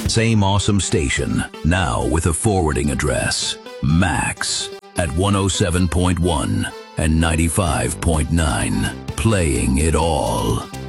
Same awesome station, now with a forwarding address. Max at 107.1 and 95.9, playing it all.